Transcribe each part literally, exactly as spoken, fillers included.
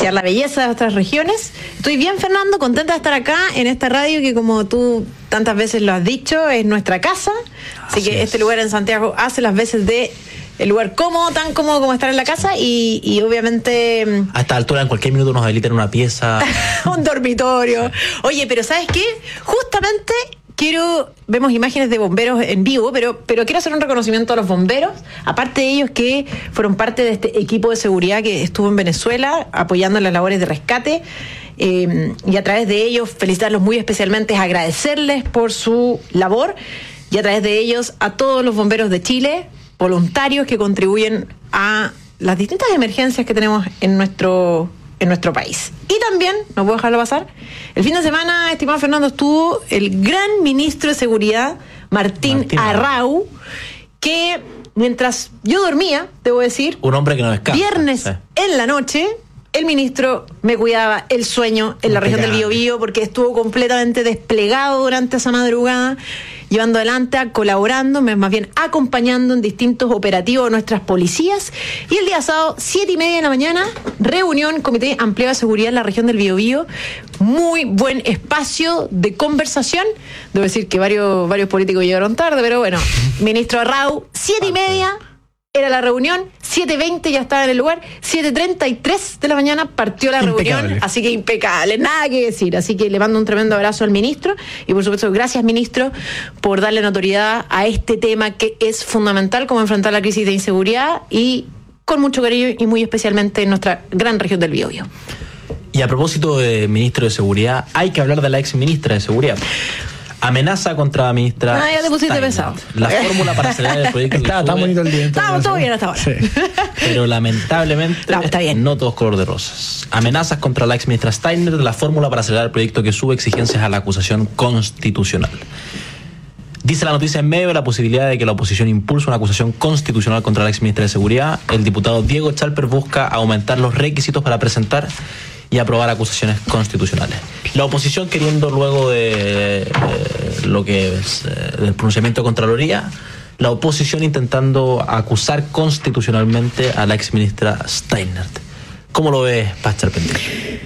apreciar la belleza de nuestras regiones. Estoy bien, Fernando, contenta de estar acá en esta radio que, como tú tantas veces lo has dicho, es nuestra casa. Así, Así que es. Este lugar en Santiago hace las veces de el lugar cómodo, tan cómodo como estar en la casa y, y obviamente... A esta altura en cualquier minuto nos habilitan una pieza. Un dormitorio. Sí. Oye, pero ¿sabes qué? Justamente... Quiero, vemos imágenes de bomberos en vivo, pero, pero quiero hacer un reconocimiento a los bomberos, aparte de ellos que fueron parte de este equipo de seguridad que estuvo en Venezuela apoyando las labores de rescate, eh, y a través de ellos felicitarlos muy especialmente, agradecerles por su labor, y a través de ellos a todos los bomberos de Chile, voluntarios que contribuyen a las distintas emergencias que tenemos en nuestro en nuestro país. Y también, no puedo dejarlo pasar, el fin de semana, estimado Fernando, estuvo el gran ministro de Seguridad, Martín, Martín Arrau, que mientras yo dormía, debo decir, un hombre que no descansa, viernes sí. en la noche, el ministro me cuidaba el sueño en la región del Biobío, porque estuvo completamente desplegado durante esa madrugada, llevando adelante, colaborando, más bien acompañando en distintos operativos de nuestras policías. Y el día sábado, siete y media de la mañana, reunión, Comité Ampliado de Seguridad en la región del Biobío. Muy buen espacio de conversación. Debo decir que varios, varios políticos llegaron tarde, pero bueno, ministro Arrau, siete y media era la reunión, siete veinte ya estaba en el lugar, siete treinta y tres de la mañana partió la impecable. reunión, así que impecable, nada que decir. Así que le mando un tremendo abrazo al ministro y por supuesto gracias, ministro, por darle notoriedad a este tema que es fundamental, como enfrentar la crisis de inseguridad, y con mucho cariño y muy especialmente en nuestra gran región del Biobío. Y a propósito de ministro de Seguridad, hay que hablar de la ex ministra de Seguridad. Amenaza contra la ministra. Ah, ya te pusiste Steiner. pesado. La fórmula para acelerar el proyecto. Estaba tan bonito el día. Estábamos todo bien hasta ahora. Sí. Pero lamentablemente no, está bien. no todos color de rosas. Amenazas contra la ex ministra Steiner, la fórmula para acelerar el proyecto que sube exigencias a la acusación constitucional. Dice la noticia en medio de la posibilidad de que la oposición impulse una acusación constitucional contra la ex ministra de Seguridad. El diputado Diego Chalper busca aumentar los requisitos para presentar y aprobar acusaciones constitucionales. La oposición queriendo, luego de eh, lo que es eh, del pronunciamiento de Contraloría, la oposición intentando acusar constitucionalmente a la exministra Steiner. ¿Cómo lo ves, Paz Charpentier?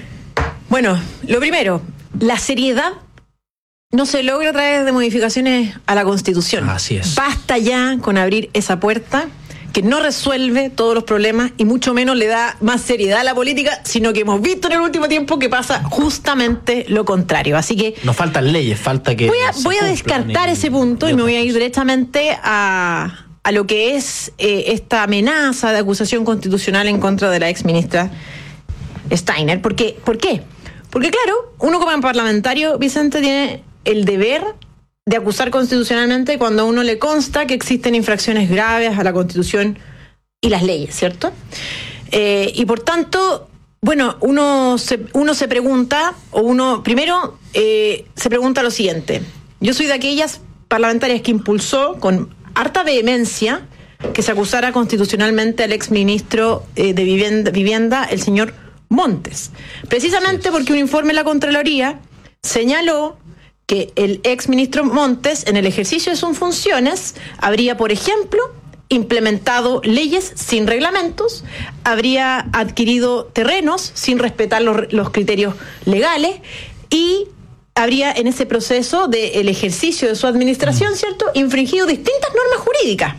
Bueno, lo primero, la seriedad no se logra a través de modificaciones a la Constitución. Así es. Basta ya con abrir esa puerta que no resuelve todos los problemas y mucho menos le da más seriedad a la política, sino que hemos visto en el último tiempo que pasa justamente lo contrario. Así que nos faltan leyes, falta que voy a, voy a descartar ese punto y me voy a ir directamente a, a lo que es eh, esta amenaza de acusación constitucional en contra de la ex ministra Steiner. Porque, ¿por qué? Porque claro, uno como parlamentario, Vicente, tiene el deber de acusar constitucionalmente cuando a uno le consta que existen infracciones graves a la Constitución y las leyes, ¿cierto? Eh, y por tanto, bueno, uno se, uno se pregunta, o uno primero eh, se pregunta lo siguiente. Yo soy de aquellas parlamentarias que impulsó con harta vehemencia que se acusara constitucionalmente al exministro eh, de vivienda, vivienda, el señor Montes. Precisamente porque un informe de la Contraloría señaló que el exministro Montes, en el ejercicio de sus funciones, habría, por ejemplo, implementado leyes sin reglamentos, habría adquirido terrenos sin respetar los, los criterios legales y habría en ese proceso del ejercicio de su administración, ¿cierto?, infringido distintas normas jurídicas.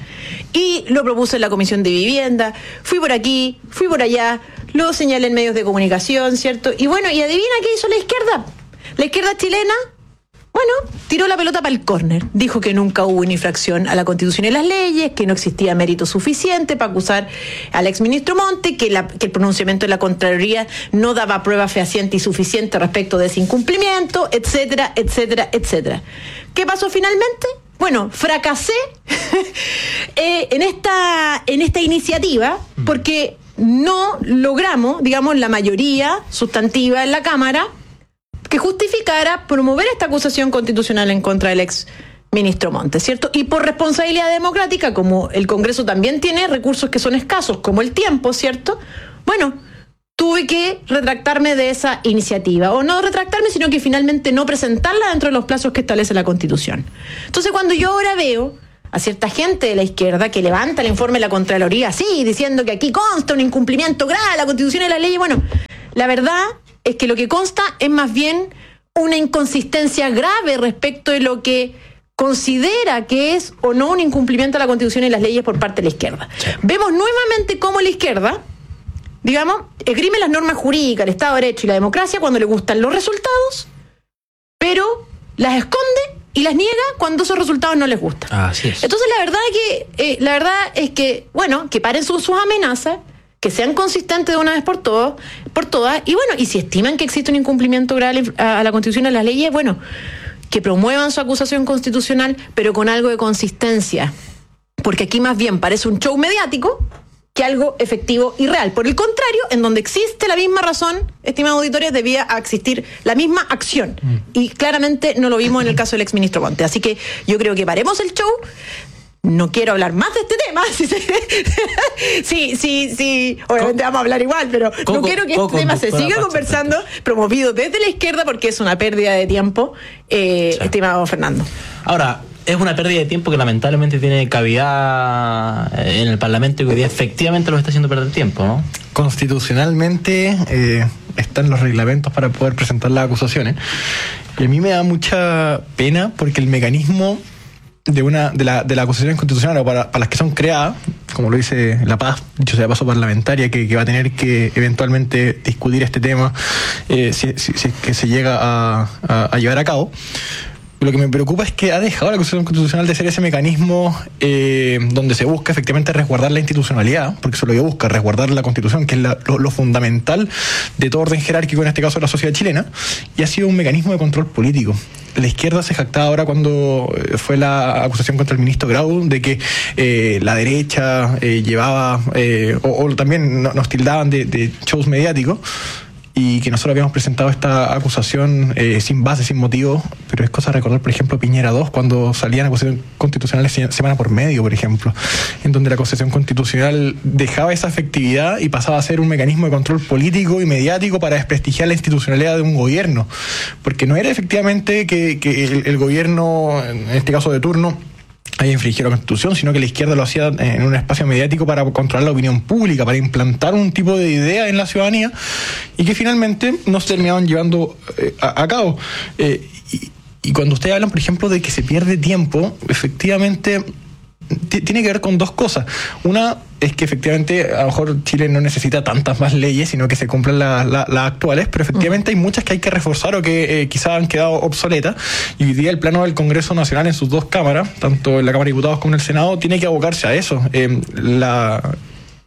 Y lo propuse en la Comisión de Vivienda, fui por aquí, fui por allá, lo señalé en medios de comunicación, ¿cierto? Y bueno, ¿y adivina qué hizo la izquierda? La izquierda chilena, bueno, tiró la pelota para el córner. Dijo que nunca hubo una infracción a la Constitución y las leyes, que no existía mérito suficiente para acusar al exministro Monte, que, la, que el pronunciamiento de la Contraloría no daba prueba fehaciente y suficiente respecto de ese incumplimiento, etcétera, etcétera, etcétera. ¿Qué pasó finalmente? Bueno, fracasé eh, en esta, en esta iniciativa porque no logramos, digamos, la mayoría sustantiva en la Cámara que justificara promover esta acusación constitucional en contra del ex ministro Montes, ¿cierto? Y por responsabilidad democrática, como el Congreso también tiene recursos que son escasos, como el tiempo, ¿cierto? Bueno, tuve que retractarme de esa iniciativa, o no retractarme, sino que finalmente no presentarla dentro de los plazos que establece la Constitución. Entonces, cuando yo ahora veo a cierta gente de la izquierda que levanta el informe de la Contraloría así, diciendo que aquí consta un incumplimiento grave de la Constitución y la ley, bueno, la verdad es que lo que consta es más bien una inconsistencia grave respecto de lo que considera que es o no un incumplimiento de la Constitución y las leyes por parte de la izquierda. Sí. Vemos nuevamente cómo la izquierda, digamos, esgrime las normas jurídicas, el Estado de Derecho y la democracia cuando le gustan los resultados, pero las esconde y las niega cuando esos resultados no les gustan. Así es. Entonces la verdad que eh, la verdad es que, bueno, que paren sus, sus amenazas, que sean consistentes de una vez por todas, por todas, y bueno, y si estiman que existe un incumplimiento grave a, a la Constitución y a las leyes, bueno, que promuevan su acusación constitucional, pero con algo de consistencia. Porque aquí más bien parece un show mediático que algo efectivo y real. Por el contrario, en donde existe la misma razón, estimados auditores, debía existir la misma acción. Mm. Y claramente no lo vimos en el caso del exministro Conte. Así que yo creo que paremos el show. No quiero hablar más de este tema. Sí, sí, sí. Obviamente vamos a hablar igual, pero Coco, no quiero que Coco, este tema se siga conversando, promovido desde la izquierda, porque es una pérdida de tiempo, eh, sí. estimado Fernando. Ahora, es una pérdida de tiempo que lamentablemente tiene cavidad en el Parlamento y que hoy día efectivamente lo está haciendo perder tiempo, ¿no? Constitucionalmente eh, están los reglamentos para poder presentar las acusaciones. Y a mí me da mucha pena porque el mecanismo de una de la de la acusación constitucional, o para, para las que son creadas, como lo dice La Paz, dicho sea paso parlamentaria, que, que va a tener que eventualmente discutir este tema eh, si, si, si que se llega a, a, a llevar a cabo. Lo que me preocupa es que ha dejado la acusación constitucional de ser ese mecanismo eh, donde se busca efectivamente resguardar la institucionalidad, porque eso es lo que busca, resguardar la Constitución, que es la, lo, lo fundamental de todo orden jerárquico, en este caso de la sociedad chilena, y ha sido un mecanismo de control político. La izquierda se jactaba ahora cuando fue la acusación contra el ministro Grau de que eh, la derecha eh, llevaba, eh, o, o también nos tildaban de, de shows mediáticos, y que nosotros habíamos presentado esta acusación eh, sin base, sin motivo, pero es cosa de recordar, por ejemplo, Piñera dos, cuando salían acusaciones constitucionales semana por medio, por ejemplo, en donde la acusación constitucional dejaba esa efectividad y pasaba a ser un mecanismo de control político y mediático para desprestigiar la institucionalidad de un gobierno, porque no era efectivamente que, que el, el gobierno, en este caso de turno, haya infringido la Constitución, sino que la izquierda lo hacía en un espacio mediático para controlar la opinión pública, para implantar un tipo de idea en la ciudadanía y que finalmente no se terminaban llevando eh, a, a cabo. Eh, y, y cuando ustedes hablan, por ejemplo, de que se pierde tiempo, efectivamente t- tiene que ver con dos cosas. Una es que efectivamente a lo mejor Chile no necesita tantas más leyes, sino que se cumplan las la, la actuales, pero efectivamente hay muchas que hay que reforzar o que eh, quizás han quedado obsoletas, y hoy día el plano del Congreso Nacional en sus dos cámaras, tanto en la Cámara de Diputados como en el Senado, tiene que abocarse a eso. Eh, la...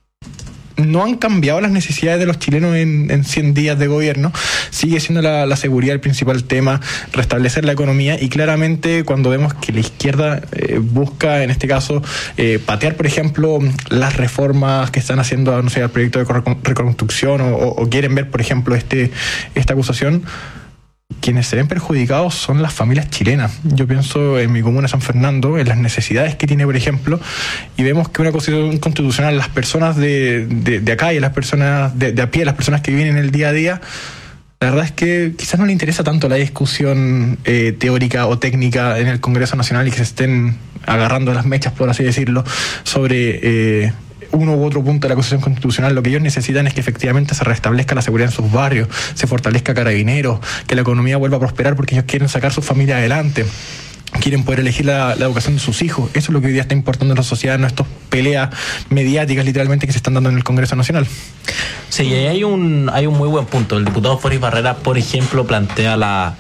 No han cambiado las necesidades de los chilenos en, en cien días de gobierno. Sigue siendo la, la seguridad el principal tema, restablecer la economía, y claramente cuando vemos que la izquierda eh, busca, en este caso, eh, patear, por ejemplo, las reformas que están haciendo, no sé, al proyecto de reconstrucción, o, o quieren ver, por ejemplo, este esta acusación, quienes se ven perjudicados son las familias chilenas. Yo pienso en mi comuna San Fernando, en las necesidades que tiene, por ejemplo, y vemos que una constitución constitucional, las personas de, de, de acá y las personas de, de a pie, las personas que viven en el día a día, la verdad es que quizás no le interesa tanto la discusión eh, teórica o técnica en el Congreso Nacional y que se estén agarrando las mechas, por así decirlo, sobre Eh, uno u otro punto de la acusación constitucional. Lo que ellos necesitan es que efectivamente se restablezca la seguridad en sus barrios, se fortalezca Carabineros, que la economía vuelva a prosperar, porque ellos quieren sacar su familia adelante, quieren poder elegir la, la educación de sus hijos. Eso es lo que hoy día está importando en la sociedad, no estas peleas mediáticas literalmente que se están dando en el Congreso Nacional. Sí, y hay un, hay un muy buen punto. El diputado Foris Barrera, por ejemplo, plantea la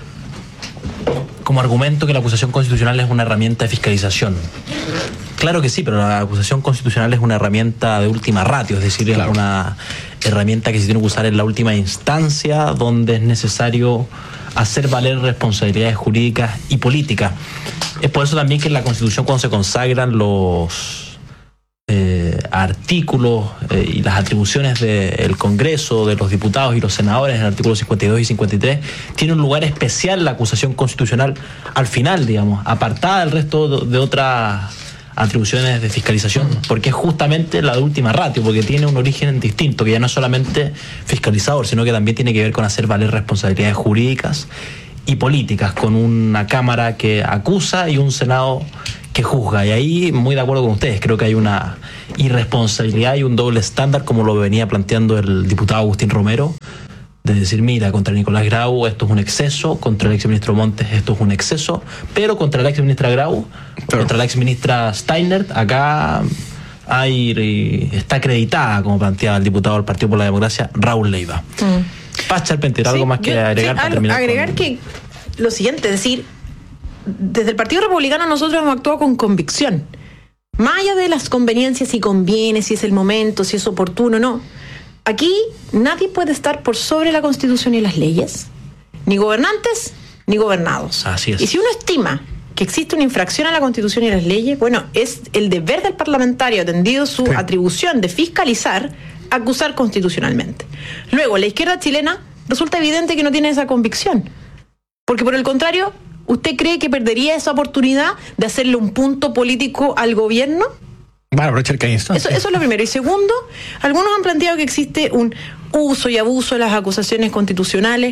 como argumento que la acusación constitucional es una herramienta de fiscalización. Claro que sí, pero la acusación constitucional es una herramienta de última ratio, es decir, claro, es una herramienta que se tiene que usar en la última instancia, donde es necesario hacer valer responsabilidades jurídicas y políticas. Es por eso también que en la Constitución, cuando se consagran los eh, artículos eh, y las atribuciones del Congreso, de los diputados y los senadores, en el artículo cincuenta y dos y cincuenta y tres, tiene un lugar especial la acusación constitucional al final, digamos, apartada del resto de otras atribuciones de fiscalización, porque es justamente la de última ratio, porque tiene un origen distinto, que ya no es solamente fiscalizador, sino que también tiene que ver con hacer valer responsabilidades jurídicas y políticas, con una Cámara que acusa y un Senado que juzga. Y ahí, muy de acuerdo con ustedes, creo que hay una irresponsabilidad y un doble estándar, como lo venía planteando el diputado Agustín Romero, de decir, mira, contra Nicolás Grau esto es un exceso, contra el exministro Montes esto es un exceso, pero contra la exministra Grau, claro. contra la exministra Steiner, acá hay, está acreditada, como planteaba el diputado del Partido por la Democracia, Raúl Leiva. Mm. Paz Charpentier, ¿algo sí, más que yo, agregar? Sí, para terminar agregar con... que lo siguiente, es decir, desde el Partido Republicano nosotros hemos actuado con convicción. Más allá de las conveniencias, si conviene, si es el momento, si es oportuno, no. Aquí nadie puede estar por sobre la Constitución y las leyes, ni gobernantes ni gobernados. Así es. Y si uno estima que existe una infracción a la Constitución y las leyes, bueno, es el deber del parlamentario, atendido su sí. atribución de fiscalizar, acusar constitucionalmente. Luego, la izquierda chilena resulta evidente que no tiene esa convicción, porque por el contrario, ¿usted cree que perdería esa oportunidad de hacerle un punto político al gobierno? Bueno, aprovechar que hay instancia. Eso, eso es lo primero. Y segundo, algunos han planteado que existe un uso y abuso de las acusaciones constitucionales.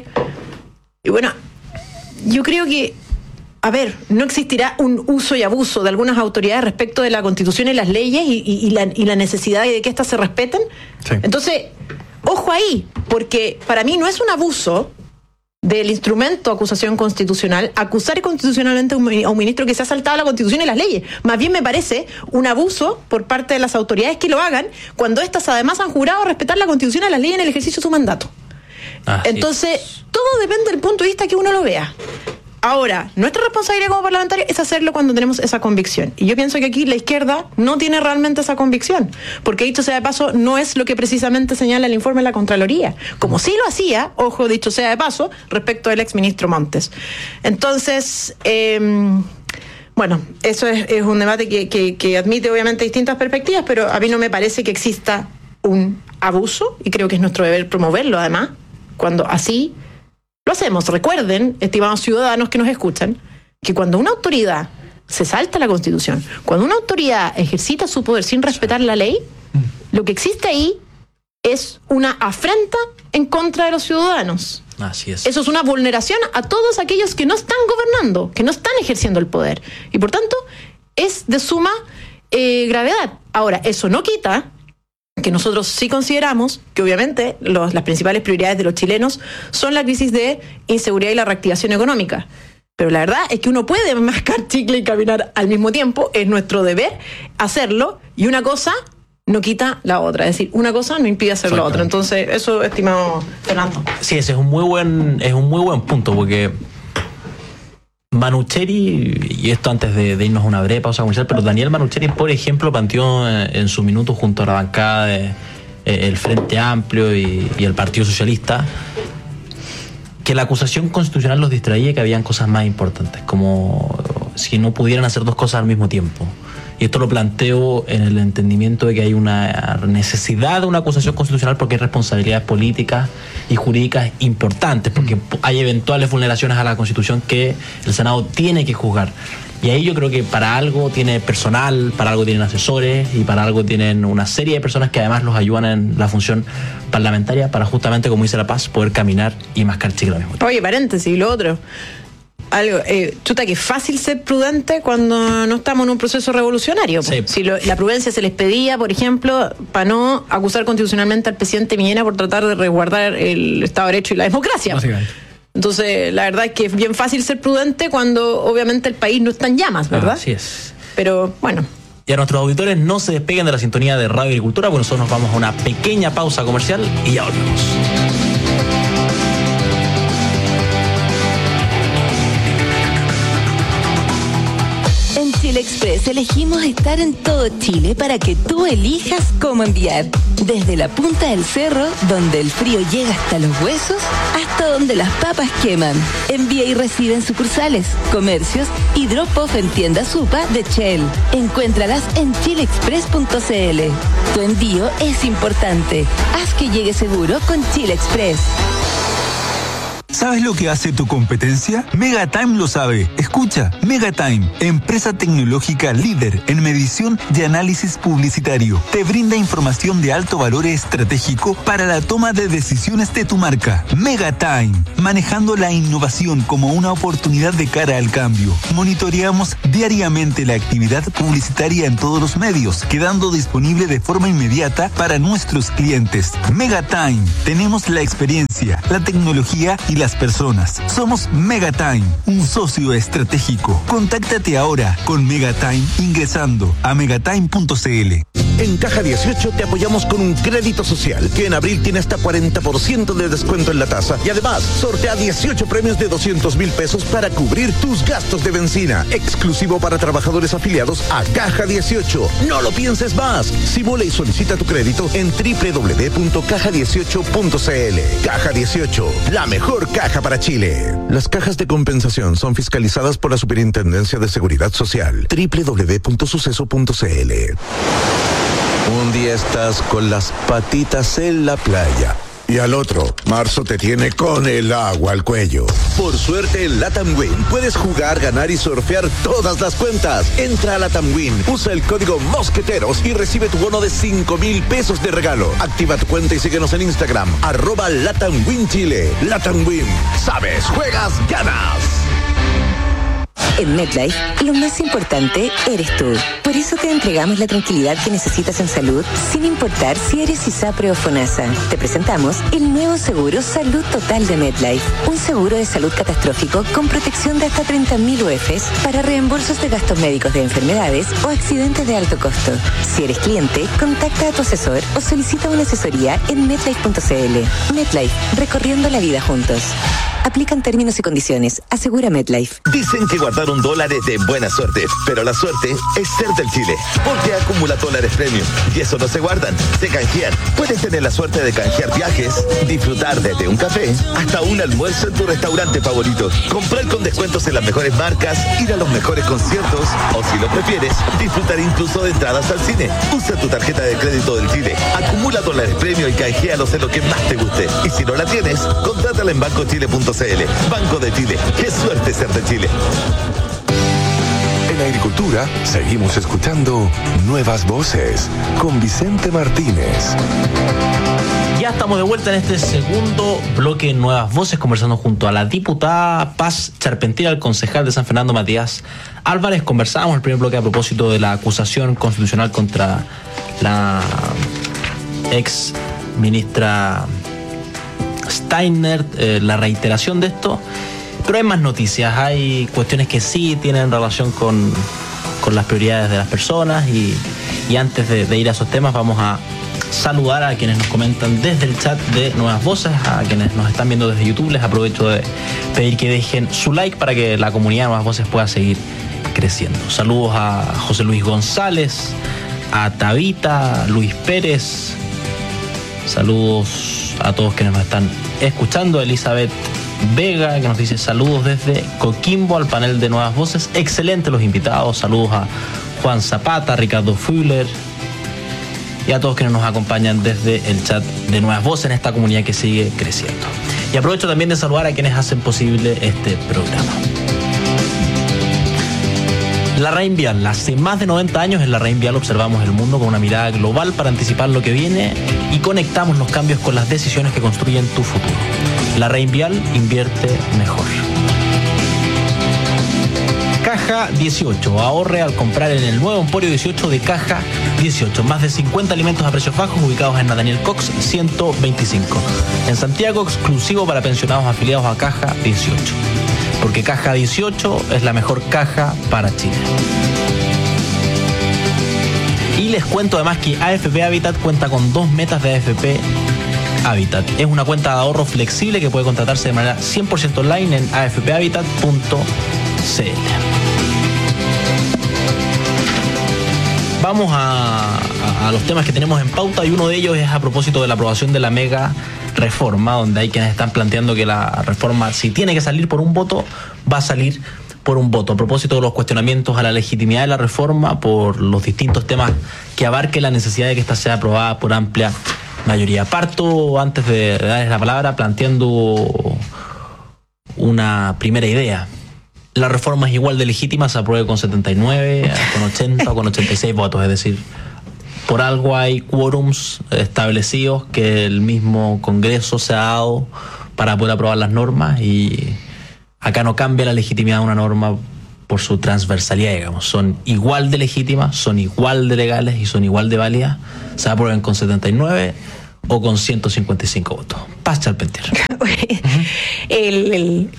Y bueno, yo creo que, a ver, no existirá un uso y abuso de algunas autoridades respecto de la Constitución y las leyes y, y, y, la, y la necesidad de que éstas se respeten. Sí. Entonces, ojo ahí, porque para mí no es un abuso del instrumento de acusación constitucional acusar constitucionalmente a un ministro que se ha saltado la Constitución y las leyes. Más bien me parece un abuso por parte de las autoridades que lo hagan cuando éstas además han jurado respetar la Constitución y las leyes en el ejercicio de su mandato. Así Entonces, es. todo depende del punto de vista que uno lo vea. Ahora, nuestra responsabilidad como parlamentarios es hacerlo cuando tenemos esa convicción. Y yo pienso que aquí la izquierda no tiene realmente esa convicción. Porque, dicho sea de paso, no es lo que precisamente señala el informe de la Contraloría. Como sí lo hacía, ojo, dicho sea de paso, respecto del exministro Montes. Entonces, eh, bueno, eso es, es un debate que, que, que admite obviamente distintas perspectivas, pero a mí no me parece que exista un abuso, y creo que es nuestro deber promoverlo además, cuando así lo hacemos. Recuerden, estimados ciudadanos que nos escuchan, que cuando una autoridad se salta la Constitución, cuando una autoridad ejercita su poder sin respetar la ley, lo que existe ahí es una afrenta en contra de los ciudadanos. Así es. Eso es una vulneración a todos aquellos que no están gobernando, que no están ejerciendo el poder. Y por tanto, es de suma eh, gravedad. Ahora, eso no quita que nosotros sí consideramos que obviamente los, las principales prioridades de los chilenos son la crisis de inseguridad y la reactivación económica. Pero la verdad es que uno puede mascar chicle y caminar al mismo tiempo, es nuestro deber hacerlo, y una cosa no quita la otra, es decir, una cosa no impide hacer la otra. Entonces, eso, estimado Fernando. Sí, ese es un muy buen, es un muy buen punto, porque Manucheri, y esto antes de, de irnos a una breve pausa comercial, pero Daniel Manucheri, por ejemplo, planteó en, en su minuto junto a la bancada de eh, el Frente Amplio y, y el Partido Socialista que la acusación constitucional los distraía, que habían cosas más importantes, como si no pudieran hacer dos cosas al mismo tiempo. Y esto lo planteo en el entendimiento de que hay una necesidad de una acusación constitucional porque hay responsabilidades políticas y jurídicas importantes, porque hay eventuales vulneraciones a la Constitución que el Senado tiene que juzgar. Y ahí yo creo que para algo tiene personal, para algo tienen asesores y para algo tienen una serie de personas que además los ayudan en la función parlamentaria para justamente, como dice La Paz, poder caminar y mascar chicle al mismo tiempo. Oye, paréntesis, lo otro. Algo, eh, chuta, que es fácil ser prudente cuando no estamos en un proceso revolucionario. Sí. Si lo, la prudencia se les pedía, por ejemplo, para no acusar constitucionalmente al presidente Piñera por tratar de resguardar el Estado de Derecho y la democracia. Básicamente. Entonces, la verdad es que es bien fácil ser prudente cuando obviamente el país no está en llamas, ¿verdad? Ah, así es. Pero, bueno. Y a nuestros auditores, no se despeguen de la sintonía de Radio Agricultura, porque nosotros nos vamos a una pequeña pausa comercial y ya volvemos. Chile Express elegimos estar en todo Chile para que tú elijas cómo enviar. Desde la punta del cerro, donde el frío llega hasta los huesos, hasta donde las papas queman. Envía y recibe en sucursales, comercios y drop-off en tiendas Supa de Shell. Encuéntralas en chile express punto c l. Tu envío es importante. Haz que llegue seguro con Chile Express. ¿Sabes lo que hace tu competencia? Megatime lo sabe. Escucha, Megatime, empresa tecnológica líder en medición de análisis publicitario, te brinda información de alto valor estratégico para la toma de decisiones de tu marca. Megatime, manejando la innovación como una oportunidad de cara al cambio. Monitoreamos diariamente la actividad publicitaria en todos los medios, quedando disponible de forma inmediata para nuestros clientes. Megatime, tenemos la experiencia, la tecnología y las personas. Somos Megatime, un socio estratégico. Contáctate ahora con Megatime ingresando a megatime punto c l. En Caja dieciocho te apoyamos con un crédito social que en abril tiene hasta cuarenta por ciento de descuento en la tasa y además sortea dieciocho premios de doscientos mil pesos para cubrir tus gastos de benzina. Exclusivo para trabajadores afiliados a Caja dieciocho. No lo pienses más. Simula y solicita tu crédito en doble u doble u doble u punto caja dieciocho punto c l. Caja dieciocho, la mejor caja para Chile. Las cajas de compensación son fiscalizadas por la Superintendencia de Seguridad Social. doble u doble u doble u punto suceso punto c l. Un día estás con las patitas en la playa y al otro, marzo te tiene con el agua al cuello. Por suerte en Latam Win puedes jugar, ganar y surfear todas las cuentas. Entra a Latam Win, usa el código Mosqueteros y recibe tu bono de cinco mil pesos de regalo. Activa tu cuenta y síguenos en Instagram, arroba Latam Win Chile. Latam Win, sabes, juegas, ganas. En MetLife, lo más importante eres tú. Por eso te entregamos la tranquilidad que necesitas en salud, sin importar si eres ISAPRE o FONASA. Te presentamos el nuevo seguro Salud Total de MetLife. Un seguro de salud catastrófico con protección de hasta treinta mil U F s para reembolsos de gastos médicos de enfermedades o accidentes de alto costo. Si eres cliente, contacta a tu asesor o solicita una asesoría en metlife punto c l. MetLife, recorriendo la vida juntos. Aplican términos y condiciones. Asegura MetLife. Dicen que guardar un dólar es de buena suerte, pero la suerte es ser del Chile, porque acumula dólares premium y eso no se guardan, se canjean. Puedes tener la suerte de canjear viajes, disfrutar desde un café hasta un almuerzo en tu restaurante favorito, comprar con descuentos en las mejores marcas, ir a los mejores conciertos o, si lo prefieres, disfrutar incluso de entradas al cine. Usa tu tarjeta de crédito del Chile, acumula dólares premium y canjealos en lo que más te guste. Y si no la tienes, contrátala en banco chile punto c l. Banco de Chile. Qué suerte ser de Chile. En agricultura, seguimos escuchando Nuevas Voces con Vicente Martínez. Ya estamos de vuelta en este segundo bloque de Nuevas Voces, conversando junto a la diputada Paz Charpentier, al concejal de San Fernando, Matías Álvarez. Conversábamos en el primer bloque a propósito de la acusación constitucional contra la ex ministra Steiner, eh, la reiteración de esto, pero hay más noticias, hay cuestiones que sí tienen relación con, con las prioridades de las personas y, y antes de, de ir a esos temas vamos a saludar a quienes nos comentan desde el chat de Nuevas Voces, a quienes nos están viendo desde YouTube. Les aprovecho de pedir que dejen su like para que la comunidad de Nuevas Voces pueda seguir creciendo. Saludos a José Luis González, a Tabita, Luis Pérez, saludos a todos quienes nos están escuchando. Elizabeth Vega, que nos dice saludos desde Coquimbo al panel de Nuevas Voces. Excelente los invitados. Saludos a Juan Zapata, Ricardo Fuller y a todos quienes nos acompañan desde el chat de Nuevas Voces en esta comunidad que sigue creciendo. Y aprovecho también de saludar a quienes hacen posible este programa. La Red Vial. Hace más de noventa años en la Red Vial observamos el mundo con una mirada global para anticipar lo que viene y conectamos los cambios con las decisiones que construyen tu futuro. La Red Vial invierte mejor. Caja dieciocho. Ahorre al comprar en el nuevo Emporio dieciocho de Caja dieciocho. Más de cincuenta alimentos a precios bajos ubicados en Daniel Cox ciento veinticinco. En Santiago, exclusivo para pensionados afiliados a Caja dieciocho. Porque Caja dieciocho es la mejor caja para Chile. Y les cuento además que A F P Habitat cuenta con dos metas de A F P Habitat. Es una cuenta de ahorro flexible que puede contratarse de manera cien por ciento online en a f p habitat punto c l. Vamos a, a, a los temas que tenemos en pauta y uno de ellos es a propósito de la aprobación de la mega reforma, donde hay quienes están planteando que la reforma, si tiene que salir por un voto, va a salir por un voto. A propósito de los cuestionamientos a la legitimidad de la reforma por los distintos temas que abarque la necesidad de que esta sea aprobada por amplia mayoría. Parto, antes de darles la palabra, planteando una primera idea. La reforma es igual de legítima, se apruebe con setenta y nueve, con ochenta o con ochenta y seis votos, es decir, por algo hay quórums establecidos que el mismo Congreso se ha dado para poder aprobar las normas, y acá no cambia la legitimidad de una norma por su transversalidad, digamos. Son igual de legítimas, son igual de legales y son igual de válidas, se aprueben con setenta y nueve o con ciento cincuenta y cinco votos. Paz Charpentier. el, el,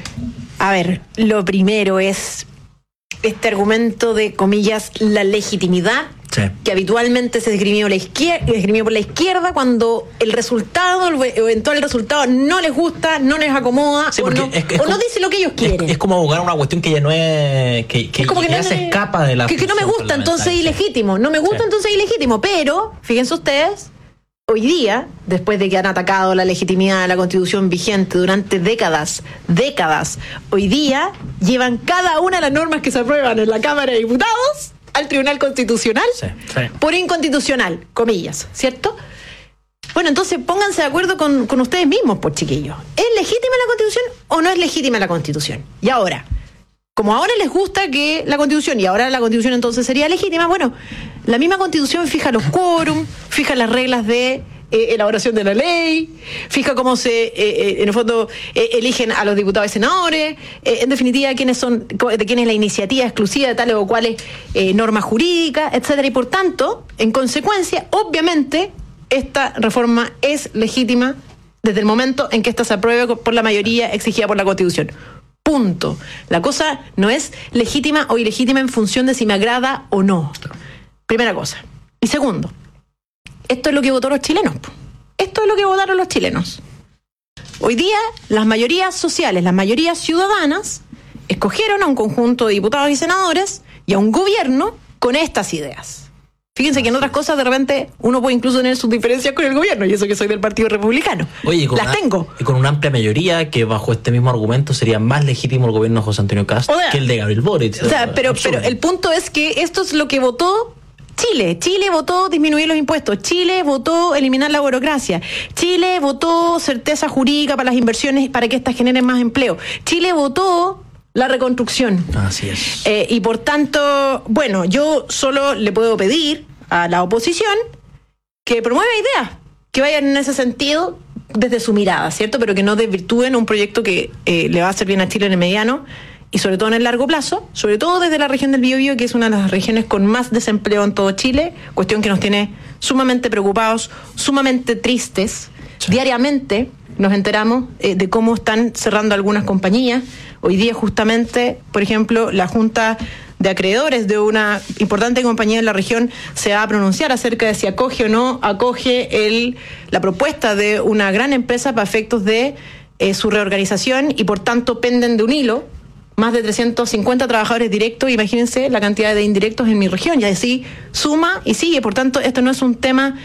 a ver, lo primero es este argumento de, comillas, la legitimidad, sí, que habitualmente se esgrimió, la izquierda, esgrimió por la izquierda cuando el resultado, el eventual resultado no les gusta, no les acomoda, sí, o, no, es, es o como, no dice lo que ellos quieren. Es, es como abogar una cuestión que ya no es... que, que, es como que, que no ya se escapa de la... Que, que no me gusta, entonces es ilegítimo. No me gusta, sí, entonces es ilegítimo. Pero, fíjense ustedes, hoy día, después de que han atacado la legitimidad de la Constitución vigente durante décadas, décadas, hoy día llevan cada una de las normas que se aprueban en la Cámara de Diputados al Tribunal Constitucional, sí, sí, por inconstitucional, comillas, ¿cierto? Bueno, entonces pónganse de acuerdo con, con ustedes mismos, pues, chiquillos. ¿Es legítima la Constitución o no es legítima la Constitución? Y ahora, como ahora les gusta que la Constitución, y ahora la Constitución entonces sería legítima, bueno, la misma Constitución fija los quórum, fija las reglas de eh, elaboración de la ley, fija cómo se, eh, eh, en el fondo, eh, eligen a los diputados y senadores, eh, en definitiva, quiénes son, de quién es la iniciativa exclusiva de tales o cuales eh, normas jurídicas, etcétera. Y por tanto, en consecuencia, obviamente, esta reforma es legítima desde el momento en que esta se apruebe por la mayoría exigida por la Constitución. Punto. La cosa no es legítima o ilegítima en función de si me agrada o no. Primera cosa. Y segundo, esto es lo que votaron los chilenos. Esto es lo que votaron los chilenos. Hoy día, las mayorías sociales, las mayorías ciudadanas, escogieron a un conjunto de diputados y senadores y a un gobierno con estas ideas. Fíjense que en otras cosas de repente uno puede incluso tener sus diferencias con el gobierno, y eso que soy del Partido Republicano. Oye, con las una, tengo. Y con una amplia mayoría que bajo este mismo argumento sería más legítimo el gobierno de José Antonio Cast, o sea, que el de Gabriel Boric. O sea, pero, pero el punto es que esto es lo que votó Chile. Chile votó disminuir los impuestos. Chile votó eliminar la burocracia. Chile votó certeza jurídica para las inversiones, para que éstas generen más empleo. Chile votó la reconstrucción. Así es. Eh, y por tanto, bueno, yo solo le puedo pedir a la oposición que promueva ideas que vayan en ese sentido desde su mirada, ¿cierto? Pero que no desvirtúen un proyecto que eh, le va a hacer bien a Chile en el mediano y sobre todo en el largo plazo, sobre todo desde la región del Biobío, que es una de las regiones con más desempleo en todo Chile, cuestión que nos tiene sumamente preocupados, sumamente tristes. Sí. Diariamente nos enteramos eh, de cómo están cerrando algunas compañías. Hoy día justamente, por ejemplo, la Junta de Acreedores de una importante compañía en la región se va a pronunciar acerca de si acoge o no acoge el, la propuesta de una gran empresa para efectos de eh, su reorganización, y por tanto penden de un hilo más de trescientos cincuenta trabajadores directos. Imagínense la cantidad de indirectos en mi región, y así suma y sigue. Por tanto, esto no es un tema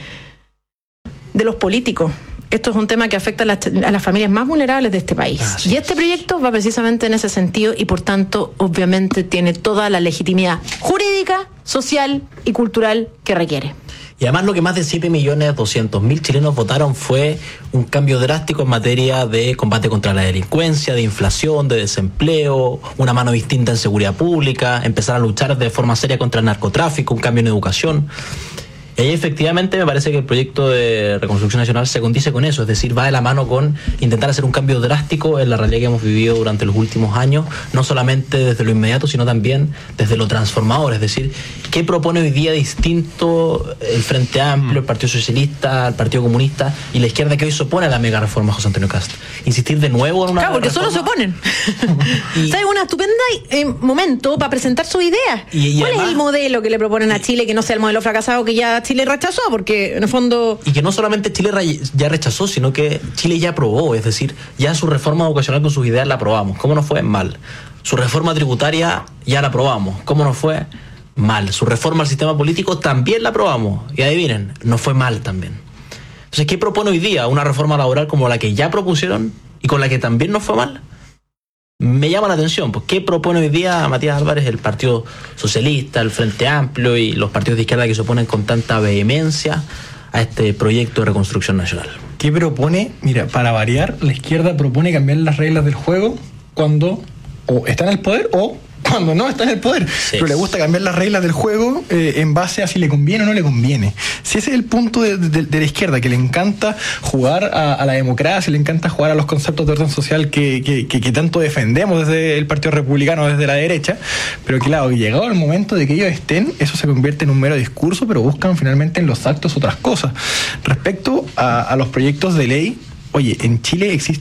de los políticos. Esto es un tema que afecta a las, a las familias más vulnerables de este país. Así y este es. proyecto va precisamente en ese sentido, y por tanto, obviamente, tiene toda la legitimidad jurídica, social y cultural que requiere. Y además lo que más de siete millones doscientos mil chilenos votaron fue un cambio drástico en materia de combate contra la delincuencia, de inflación, de desempleo, una mano distinta en seguridad pública, empezar a luchar de forma seria contra el narcotráfico, un cambio en educación. Y ahí efectivamente me parece que el proyecto de Reconstrucción Nacional se condice con eso, es decir, va de la mano con intentar hacer un cambio drástico en la realidad que hemos vivido durante los últimos años, no solamente desde lo inmediato, sino también desde lo transformador, es decir, ¿qué propone hoy día distinto el Frente Amplio, el Partido Socialista, el Partido Comunista y la izquierda que hoy se opone a la mega reforma José Antonio Cast? Insistir de nuevo en una Claro, porque reforma? solo se oponen. y... ¿Sabes? Una estupenda eh, momento para presentar sus ideas. Y, y ¿Cuál además, es el modelo que le proponen a Chile que no sea el modelo fracasado que ya Chile rechazó? Porque en el fondo... Y que no solamente Chile ya rechazó, sino que Chile ya aprobó, es decir, ya su reforma vocacional con sus ideas la aprobamos. ¿Cómo nos fue? Mal. Su reforma tributaria ya la aprobamos. ¿Cómo nos fue? Mal. Su reforma al sistema político también la aprobamos. Y adivinen, nos fue mal también. Entonces, ¿qué propone hoy día? ¿Una reforma laboral como la que ya propusieron y con la que también nos fue mal? Me llama la atención, pues, ¿qué propone hoy día Matías Álvarez, el Partido Socialista, el Frente Amplio y los partidos de izquierda que se oponen con tanta vehemencia a este proyecto de reconstrucción nacional. ¿Qué propone? Mira, para variar, la izquierda propone cambiar las reglas del juego cuando o está en el poder o cuando no está en el poder. Sí. Pero le gusta cambiar las reglas del juego eh, en base a si le conviene o no le conviene. Si ese es el punto de, de, de la izquierda, que le encanta jugar a, a la democracia, le encanta jugar a los conceptos de orden social que, que, que, que tanto defendemos desde el Partido Republicano, desde la derecha, pero claro, llegado el momento de que ellos estén, eso se convierte en un mero discurso, pero buscan finalmente en los actos otras cosas. Respecto a, a los proyectos de ley, oye, en Chile existe